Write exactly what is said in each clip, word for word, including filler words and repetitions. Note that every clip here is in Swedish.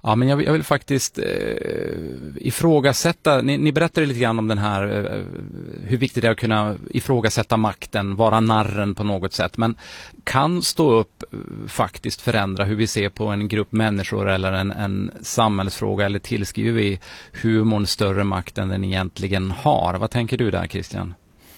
Ja, men jag vill, jag vill faktiskt eh, ifrågasätta, ni, ni berättade lite grann om den här, eh, hur viktigt det är att kunna ifrågasätta makten, vara narren på något sätt, men kan stå upp eh, faktiskt förändra hur vi ser på en grupp människor eller en, en samhällsfråga, eller tillskriver vi humorn större makt än den egentligen har? Vad tänker du där, Christian?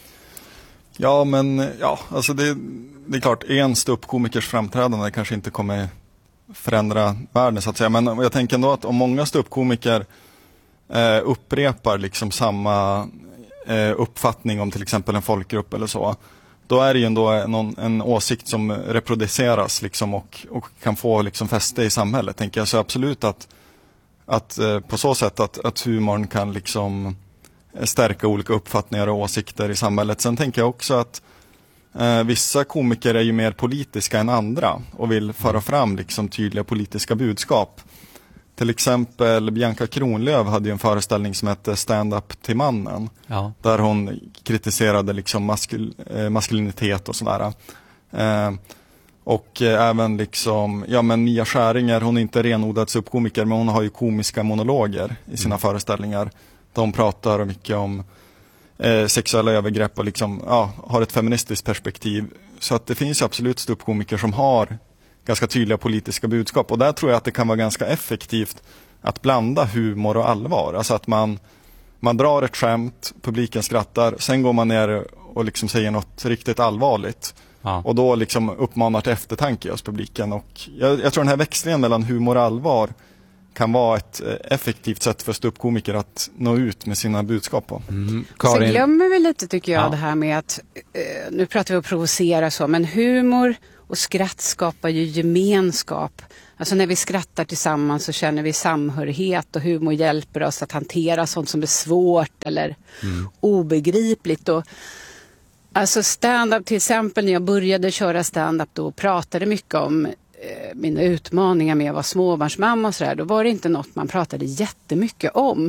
Ja, men ja, alltså det, det är klart, en ståuppkomikers framträdande kanske inte kommer förändra världen så att säga, men jag tänker ändå att om många ståuppkomiker eh, upprepar liksom samma eh, uppfattning om till exempel en folkgrupp eller så, då är det ju ändå någon, en åsikt som reproduceras liksom och, och kan få liksom fäste i samhället, tänker jag. Så absolut att, att eh, på så sätt att, att humorn kan liksom stärka olika uppfattningar och åsikter i samhället. Sen tänker jag också att eh, vissa komiker är ju mer politiska än andra och vill föra fram liksom tydliga politiska budskap. Till exempel Bianca Kronlöf hade ju en föreställning som hette Stand-up till mannen. Ja. Där hon kritiserade liksom maskul, eh, maskulinitet och sådär. Eh, och eh, även liksom, ja men Mia Skäringer, hon är inte renodlad subkomiker, men hon har ju komiska monologer i sina mm. föreställningar. De pratar mycket om eh, sexuella övergrepp och liksom, ja, har ett feministiskt perspektiv. Så att det finns ju absolut ståuppkomiker som har ganska tydliga politiska budskap. Och där tror jag att det kan vara ganska effektivt att blanda humor och allvar. Alltså att man, man drar ett skämt, publiken skrattar, sen går man ner och liksom säger något riktigt allvarligt. Ja. Och då liksom uppmanar till eftertanke hos publiken. Och jag, jag tror den här växlingen mellan humor och allvar kan vara ett effektivt sätt för ståuppkomiker att nå ut med sina budskap på. Mm. Så glömmer vi lite, tycker jag, ja. det här med att, eh, nu pratar vi om att provocera så, men humor och skratt skapar ju gemenskap. Alltså när vi skrattar tillsammans så känner vi samhörighet, och humor hjälper oss att hantera sånt som är svårt eller mm. obegripligt. Och alltså stand-up till exempel, när jag började köra stand-up då pratade mycket om mina utmaningar med att vara småbarnsmamma och sådär, då var det inte något man pratade jättemycket om.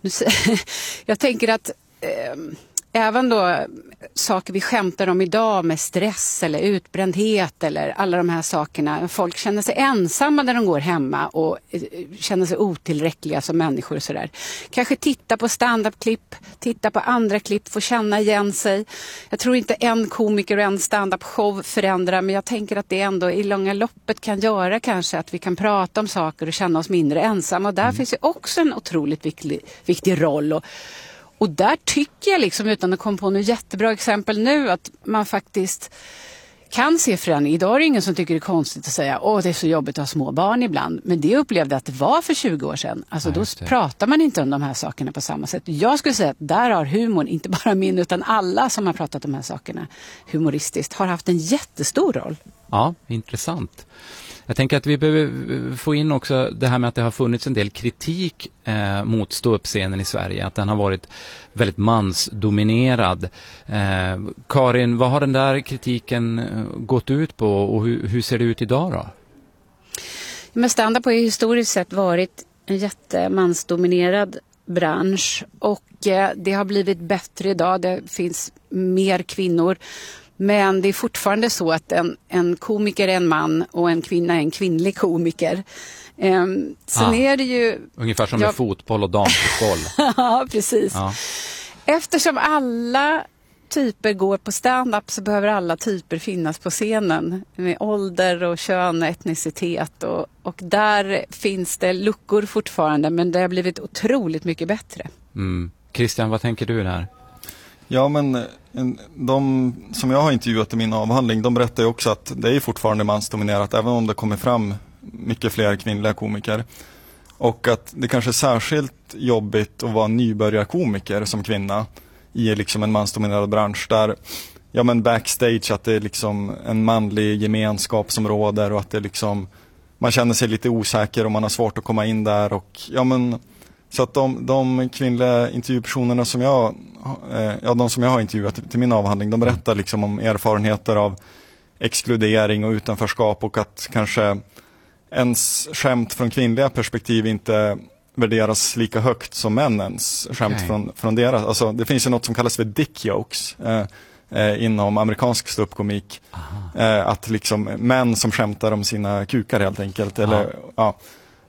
Jag tänker att eh, även då saker vi skämtar om idag med stress eller utbrändhet eller alla de här sakerna, folk känner sig ensamma när de går hemma och eh, känner sig otillräckliga som människor och sådär. Kanske titta på stand-up-klipp, titta på andra klipp, få känna igen sig. Jag tror inte en komiker och en stand-up-show förändrar, men jag tänker att det ändå i långa loppet kan göra kanske att vi kan prata om saker och känna oss mindre ensamma, och där mm. finns ju också en otroligt viktig, viktig roll. Och Och där tycker jag, liksom, utan att komma på något jättebra exempel nu, att man faktiskt kan se förändring. Idag är det ingen som tycker det är konstigt att säga åh, det är så jobbigt att ha små barn ibland. Men det upplevde att det var för tjugo år sedan. Alltså ja, då pratar man inte om de här sakerna på samma sätt. Jag skulle säga att där har humorn, inte bara min utan alla som har pratat om de här sakerna humoristiskt, har haft en jättestor roll. Ja, intressant. Jag tänker att vi behöver få in också det här med att det har funnits en del kritik eh, mot ståuppscenen i Sverige. Att den har varit väldigt mansdominerad. Eh, Karin, vad har den där kritiken gått ut på, och hur, hur ser det ut idag då? Men stand-up har ju historiskt sett varit en jättemansdominerad bransch, och eh, det har blivit bättre idag. Det finns mer kvinnor. Men det är fortfarande så att en, en komiker är en man och en kvinna är en kvinnlig komiker. Um, sen ah, är det ju... Ungefär som jag, med fotboll och damfotboll. Ja, precis. Ja. Eftersom alla typer går på stand-up så behöver alla typer finnas på scenen. Med ålder och kön och etnicitet. Och, och där finns det luckor fortfarande, men det har blivit otroligt mycket bättre. Mm. Christian, vad tänker du där? Ja, men de som jag har intervjuat i min avhandling, de berättar ju också att det är fortfarande mansdominerat, även om det kommer fram mycket fler kvinnliga komiker. Och att det kanske är särskilt jobbigt att vara nybörjarkomiker som kvinna i liksom en mansdominerad bransch där, ja men backstage, att det är liksom en manlig gemenskap som råder, och att det liksom, man känner sig lite osäker och man har svårt att komma in där. Och ja men så att de, de kvinnliga intervjupersonerna som jag, eh, ja, de som jag har intervjuat till min avhandling, de berättar liksom om erfarenheter av exkludering och utanförskap, och att kanske ens skämt från kvinnliga perspektiv inte värderas lika högt som männens skämt okay. från, från deras. Alltså, det finns ju något som kallas för dick jokes eh, eh, inom amerikansk ståuppkomik. Eh, att liksom män som skämtar om sina kukar helt enkelt. Eller, ja.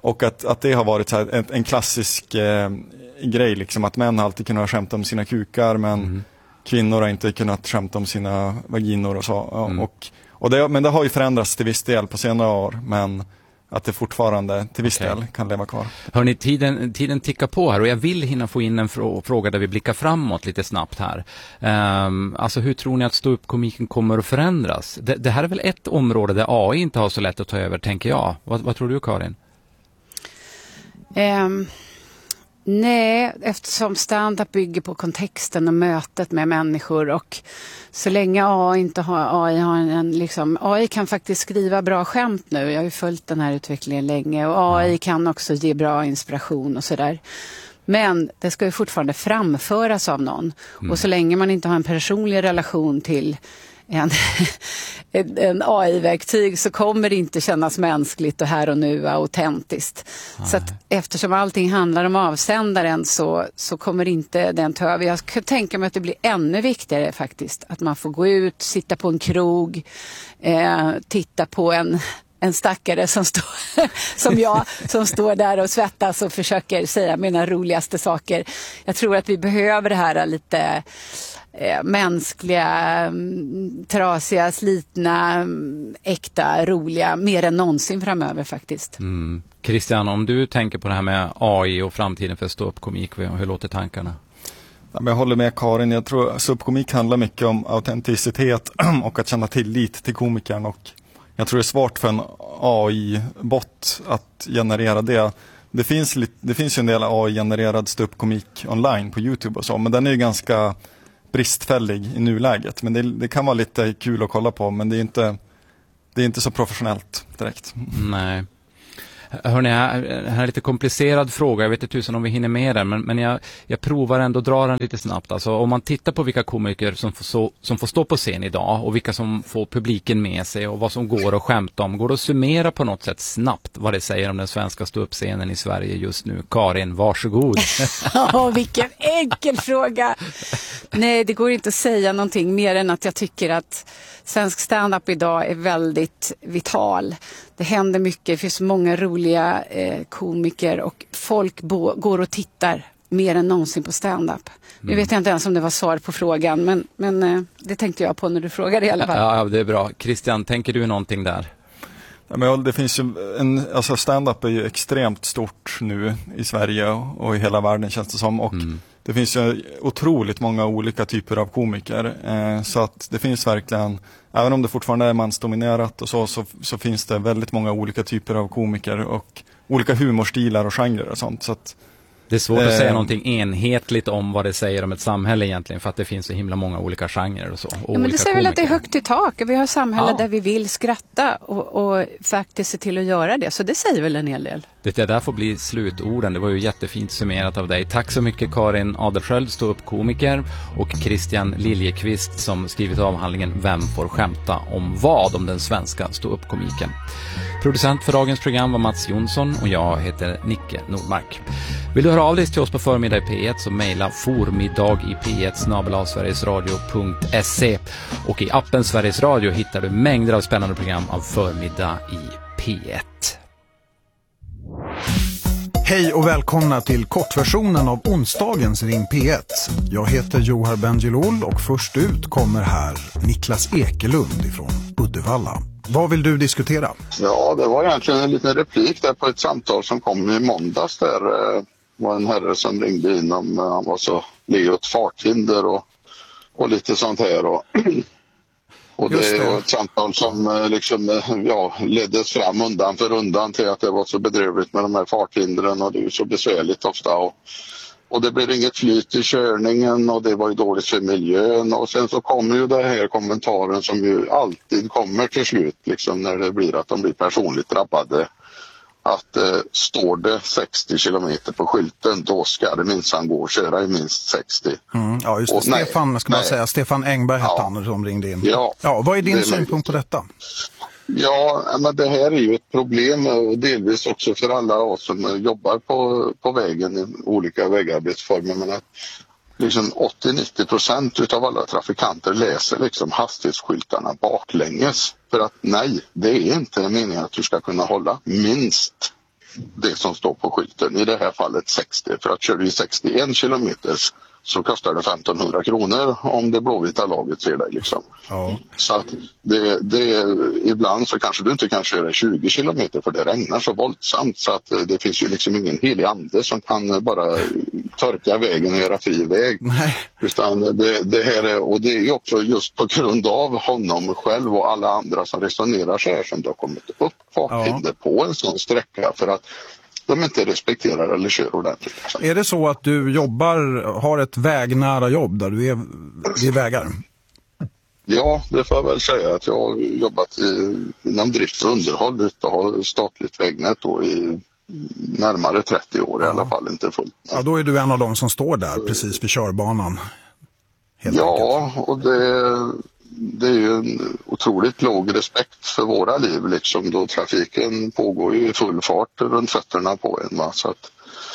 Och att, att det har varit så här, en, en klassisk eh, grej, liksom, att män alltid kunnat skämta om sina kukar, men mm. kvinnor har inte kunnat skämta om sina vaginor och så. Mm. Och, och det, men det har ju förändrats till viss del på senare år, men att det fortfarande till viss okay. del kan leva kvar. Hörrni, tiden, tiden tickar på här och jag vill hinna få in en frå- fråga där vi blickar framåt lite snabbt här. Um, alltså hur tror ni att stå-upp-komiken kommer att förändras? Det, det här är väl ett område där A I inte har så lätt att ta över, tänker jag. Vad, vad tror du, Karin? Um, nej, eftersom stand-up bygger på kontexten och mötet med människor, och så länge A I inte har, A I har en liksom, A I kan faktiskt skriva bra skämt nu. Jag har ju följt den här utvecklingen länge, och A I kan också ge bra inspiration och sådär. Men det ska ju fortfarande framföras av någon. Mm. Och så länge man inte har en personlig relation till en, en A I-verktyg så kommer det inte kännas mänskligt och här och nu autentiskt. Nej. Så att eftersom allting handlar om avsändaren så, så kommer inte den ta över. Jag kan tänka mig att det blir ännu viktigare faktiskt. Att man får gå ut, sitta på en krog, eh, titta på en En stackare som, stå, som jag som står där och svettas och försöker säga mina roligaste saker. Jag tror att vi behöver det här lite eh, mänskliga, trasiga, slitna, äkta, roliga mer än någonsin framöver faktiskt. Mm. Christian, om du tänker på det här med A I och framtiden för stå-upp-komik, hur låter tankarna? Jag håller med Karin. Jag tror att stå-upp-komik handlar mycket om autenticitet och att känna tillit till komikern, och jag tror det är svårt för en A I-bot att generera det. Det finns, lite, det finns ju en del A I-genererad stå-upp-komik online på YouTube och så, men den är ju ganska bristfällig i nuläget. Men det, det kan vara lite kul att kolla på, men det är inte, det är inte så professionellt direkt. Nej. Hörrni, det här är en lite komplicerad fråga. Jag vet inte tusen om vi hinner med den, men, men jag, jag provar ändå att dra den lite snabbt. Alltså, om man tittar på vilka komiker som får, så, som får stå på scen idag och vilka som får publiken med sig och vad som går att skämta om, går det att summera på något sätt snabbt vad det säger om den svenska stå-upp-scenen i Sverige just nu? Karin, varsågod. Ja, vilken enkel fråga. Nej, det går inte att säga någonting mer än att jag tycker att svensk stand-up idag är väldigt vital. Det händer mycket, det finns många roliga eh, komiker och folk bo- går och tittar mer än någonsin på stand-up. Nu vet jag inte ens om det var svar på frågan, men, men eh, det tänkte jag på när du frågade i alla fall. Ja, det är bra. Christian, tänker du någonting där? Ja, men det finns ju en, alltså stand-up är ju extremt stort nu i Sverige och i hela världen, känns det som, och mm. det finns ju otroligt många olika typer av komiker, eh, så att det finns verkligen, även om det fortfarande är mansdominerat och så, så, så finns det väldigt många olika typer av komiker och olika humorstilar och genrer och sånt. Så att, det är svårt eh, att säga någonting enhetligt om vad det säger om ett samhälle egentligen, för att det finns så himla många olika genrer och så. Och ja, men det säger väl att det är högt i tak. Vi har ett samhälle ja. där vi vill skratta och, och faktiskt se till att göra det. Så det säger väl en hel del. Det där får bli slutorden. Det var ju jättefint summerat av dig. Tack så mycket Karin Adelsköld, stå-upp-komiker, och Christian Liljekvist som skrivit avhandlingen Vem får skämta om vad, om den svenska stå-upp-komiken. Producent för dagens program var Mats Jonsson och jag heter Nicke Nordmark. Vill du höra av dig till oss på Förmiddag i P ett så mejla formiddag i p ett snabel-a sverigesradio punkt se, och i appen Sveriges Radio hittar du mängder av spännande program av Förmiddag i P ett. Hej och välkomna till kortversionen av onsdagens Ring P ett. Jag heter Johar Bendjelloul och först ut kommer här Niklas Ekelund ifrån Uddevalla. Vad vill du diskutera? Ja, det var egentligen en liten replik där på ett samtal som kom i måndags. Där det var en herre som ringde in om han var så led ett farthinder och, och lite sånt här. Och, och det var ett samtal som liksom, ja, leddes fram undan för undan till att det var så bedrövligt med de här farthindren och det är så besvärligt ofta. Och, Och det blev inget flyt i körningen och det var ju dåligt för miljön. Och sen så kommer ju den här kommentaren som ju alltid kommer till slut, liksom när det blir att de blir personligt drabbade. Att eh, står det sextio kilometer på skylten, då ska det minsann gå och köra i minst sextio. Mm, ja, just det. Och Stefan, nej, ska man nej. säga. Stefan Engberg hette ja. han som ringde in. Ja, ja, vad är din det synpunkt på detta? Ja, men det här är ju ett problem och delvis också för alla oss som jobbar på, på vägen i olika vägarbetsformer. Men att liksom åttio till nittio procent av alla trafikanter läser liksom hastighetsskyltarna baklänges. För att nej, det är inte meningen att du ska kunna hålla minst det som står på skylten. I det här fallet sextio. För att kör du i sextioen kilometer så kostar det femtonhundra kronor om det blåvita laget ser dig. Liksom. Ja. Så att det, det, ibland så kanske du inte kan köra tjugo kilometer för det regnar så våldsamt. Så att det finns ju liksom ingen helig ande som kan bara torka vägen och göra fri väg. Nej. Utan det, det här är, och det är också just på grund av honom själv och alla andra som resonerar så här som det har kommit upp farthinder ja. på en sån sträcka för att de inte respekterar eller kör ordentligt. Är det så att du jobbar, har ett vägnära jobb där du är vid vägar? Ja, det får jag väl säga att jag har jobbat i, inom drift och underhåll utav statligt vägnät då i närmare trettio år ja. i alla fall, inte fullt. Ja, då är du en av dem som står där precis vid körbanan. Helt ja, enkelt. och det, det är ju en otroligt låg respekt för våra liv liksom, då trafiken pågår ju i full fart runt fötterna på en. Va? Så att,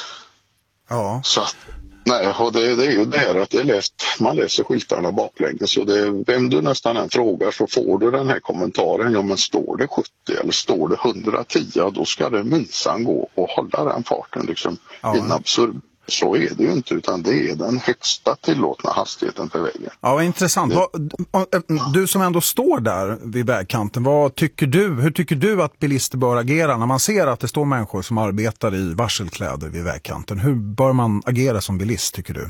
ja. Så att, nej, och det, det är ju det här att det är läst, man läser skyltarna baklänges. Så det, vem du nästan än frågar så får du den här kommentaren. Ja, men står det sjuttio eller står det hundratio, då ska det minsann gå och hålla den farten liksom ja. in absurd. Så är det ju inte, utan det är den högsta tillåtna hastigheten på vägen. Ja, vad intressant. Det... Du som ändå står där vid vägkanten, vad tycker du, hur tycker du att bilister bör agera när man ser att det står människor som arbetar i varselkläder vid vägkanten? Hur bör man agera som bilist, tycker du?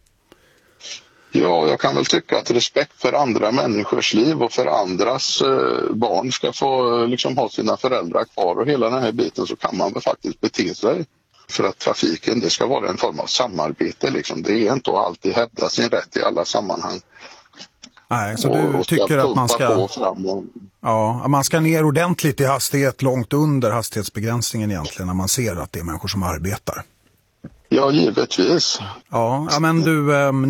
Ja, jag kan väl tycka att respekt för andra människors liv och för andras eh, barn ska få liksom ha sina föräldrar kvar och hela den här biten, så kan man väl faktiskt bete sig. För att trafiken, det ska vara en form av samarbete. Liksom. Det är inte att alltid hävda sin rätt i alla sammanhang. Nej, så och, du och tycker att man ska... Och... Ja, man ska ner ordentligt i hastighet långt under hastighetsbegränsningen egentligen när man ser att det är människor som arbetar. Ja, givetvis. Ja, ja men du...